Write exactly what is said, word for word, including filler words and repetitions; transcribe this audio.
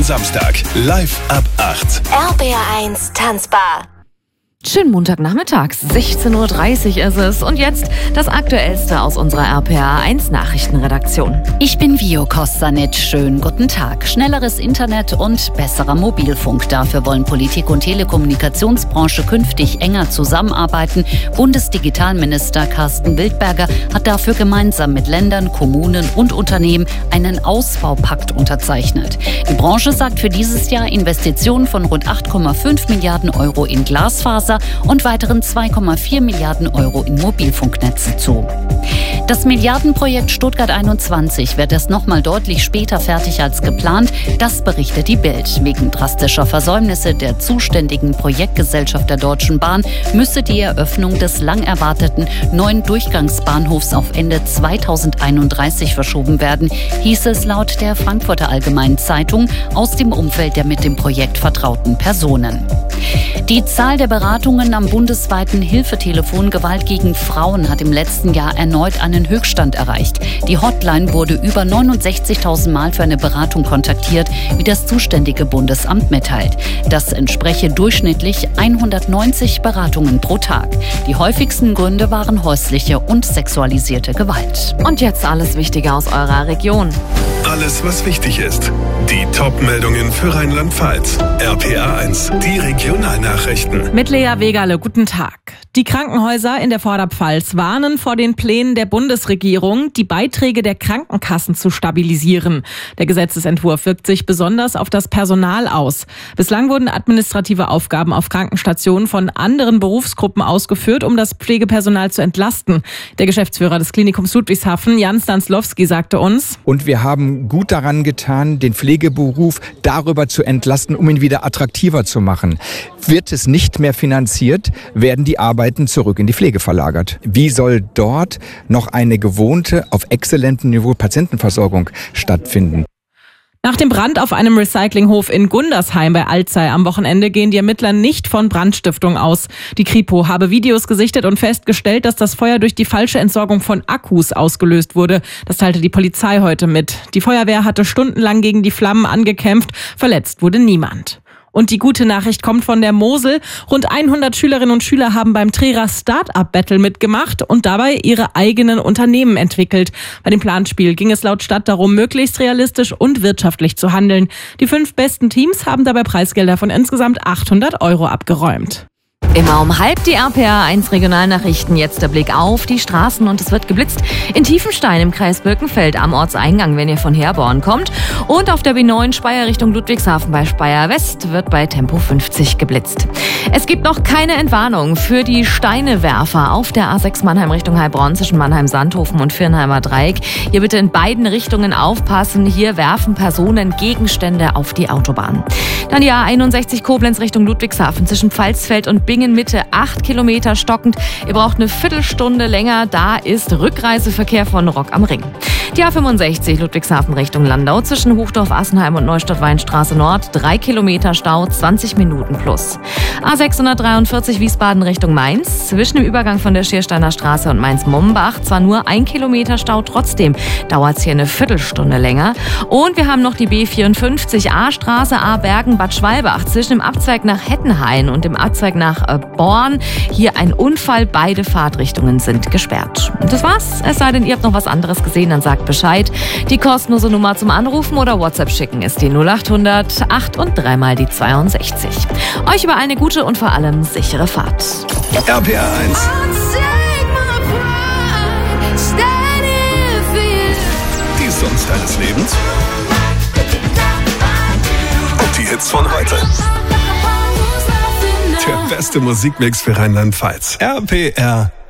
Samstag. Live ab acht. R P R eins Tanzbar. Schönen Montagnachmittag, sechzehn Uhr dreißig ist es. Und jetzt das Aktuellste aus unserer R P R eins Nachrichtenredaktion. Ich bin Vio Kostanic. Schönen guten Tag. Schnelleres Internet und besserer Mobilfunk. Dafür wollen Politik und Telekommunikationsbranche künftig enger zusammenarbeiten. Bundesdigitalminister Carsten Wildberger hat dafür gemeinsam mit Ländern, Kommunen und Unternehmen einen Ausbaupakt unterzeichnet. Die Branche sagt für dieses Jahr Investitionen von rund acht Komma fünf Milliarden Euro in Glasfaser und weiteren zwei Komma vier Milliarden Euro in Mobilfunknetze zu. Das Milliardenprojekt Stuttgart einundzwanzig wird erst noch mal deutlich später fertig als geplant. Das berichtet die Bild. Wegen drastischer Versäumnisse der zuständigen Projektgesellschaft der Deutschen Bahn müsse die Eröffnung des lang erwarteten neuen Durchgangsbahnhofs auf Ende zweitausendeinunddreißig verschoben werden, hieß es laut der Frankfurter Allgemeinen Zeitung aus dem Umfeld der mit dem Projekt vertrauten Personen. Die Zahl der Beratungen am bundesweiten Hilfetelefon Gewalt gegen Frauen hat im letzten Jahr erneut einen Höchststand erreicht. Die Hotline wurde über neunundsechzigtausend Mal für eine Beratung kontaktiert, wie das zuständige Bundesamt mitteilt. Das entspreche durchschnittlich hundertneunzig Beratungen pro Tag. Die häufigsten Gründe waren häusliche und sexualisierte Gewalt. Und jetzt alles Wichtige aus eurer Region. Alles, was wichtig ist. Die Top-Meldungen für Rheinland-Pfalz. R P R eins, die Regionalnachrichten. Mit Lea Wegale, guten Tag. Die Krankenhäuser in der Vorderpfalz warnen vor den Plänen der Bundesregierung, die Beiträge der Krankenkassen zu stabilisieren. Der Gesetzesentwurf wirkt sich besonders auf das Personal aus. Bislang wurden administrative Aufgaben auf Krankenstationen von anderen Berufsgruppen ausgeführt, um das Pflegepersonal zu entlasten. Der Geschäftsführer des Klinikums Ludwigshafen, Jan Stanslowski, sagte uns: Und wir haben gut daran getan, den Pflegeberuf darüber zu entlasten, um ihn wieder attraktiver zu machen. Wird es nicht mehr finanziert, werden die Arbeiten zurück in die Pflege verlagert. Wie soll dort noch eine gewohnte, auf exzellentem Niveau Patientenversorgung stattfinden? Nach dem Brand auf einem Recyclinghof in Gundersheim bei Alzey am Wochenende gehen die Ermittler nicht von Brandstiftung aus. Die Kripo habe Videos gesichtet und festgestellt, dass das Feuer durch die falsche Entsorgung von Akkus ausgelöst wurde. Das teilte die Polizei heute mit. Die Feuerwehr hatte stundenlang gegen die Flammen angekämpft. Verletzt wurde niemand. Und die gute Nachricht kommt von der Mosel. Rund hundert Schülerinnen und Schüler haben beim Trierer Start-up Battle mitgemacht und dabei ihre eigenen Unternehmen entwickelt. Bei dem Planspiel ging es laut Stadt darum, möglichst realistisch und wirtschaftlich zu handeln. Die fünf besten Teams haben dabei Preisgelder von insgesamt achthundert Euro abgeräumt. Immer um halb die R P R eins Regionalnachrichten. Jetzt der Blick auf die Straßen und es wird geblitzt. In Tiefenstein im Kreis Birkenfeld am Ortseingang, wenn ihr von Herborn kommt. Und auf der B neun Speyer Richtung Ludwigshafen bei Speyer West wird bei Tempo fünfzig geblitzt. Es gibt noch keine Entwarnung für die Steinewerfer auf der A sechs Mannheim Richtung Heilbronn zwischen Mannheim-Sandhofen und Viernheimer Dreieck. Hier bitte in beiden Richtungen aufpassen. Hier werfen Personen Gegenstände auf die Autobahn. Dann die A einundsechzig Koblenz Richtung Ludwigshafen zwischen Pfalzfeld und Bingen Mitte acht Kilometer stockend. Ihr braucht eine Viertelstunde länger. Da ist Rückreiseverkehr von Rock am Ring. Die A fünfundsechzig Ludwigshafen Richtung Landau zwischen Hochdorf, Assenheim und Neustadt-Weinstraße Nord. Drei Kilometer Stau, zwanzig Minuten plus. A sechshundertdreiundvierzig Wiesbaden Richtung Mainz. Zwischen dem Übergang von der Schiersteiner Straße und Mainz-Mombach zwar nur ein Kilometer Stau, trotzdem dauert es hier eine Viertelstunde länger. Und wir haben noch die B vierundfünfzig A-Straße A-Bergen-Bad Schwalbach zwischen dem Abzweig nach Hettenhain und dem Abzweig nach Born. Hier ein Unfall, beide Fahrtrichtungen sind gesperrt. Und das war's. Es sei denn, ihr habt noch was anderes gesehen, dann sagt Bescheid. Die kostenlose Nummer zum Anrufen oder WhatsApp schicken ist die null achthundert acht und dreimal die zweiundsechzig. Euch über eine gute und vor allem sichere Fahrt. R P R eins. Die Songs deines Lebens. Und die Hits von heute. Der beste Musikmix für Rheinland-Pfalz. R P R